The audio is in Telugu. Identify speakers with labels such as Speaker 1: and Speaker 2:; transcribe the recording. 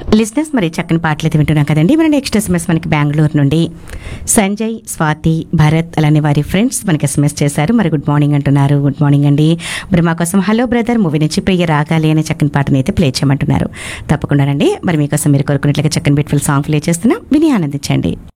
Speaker 1: లిజినెస్ మరి చక్కని పాటలు అయితే వింటున్నాం కదండి. మరి నెక్స్ట్ ఎస్ఎంఎస్ మనకి బెంగళూరు నుండి సంజయ్, స్వాతి, భరత్ అలానే వారి ఫ్రెండ్స్ మనకి ఎస్ఎంఎస్ చేశారు. మరి గుడ్ మార్నింగ్ అంటున్నారు. గుడ్ మార్నింగ్ అండి. మరి మా కోసం హలో బ్రదర్ మూవీ నుంచి ప్రియ రాగాలి అనే చక్కని పాటని అయితే ప్లే చేయమంటున్నారు. తప్పకుండానండి. మరి మీకోసం మీరు కోరుకున్నట్లుగా చక్కని బ్యూటిఫుల్ సాంగ్ ప్లే చేస్తున్నాం, విని ఆనందించండి.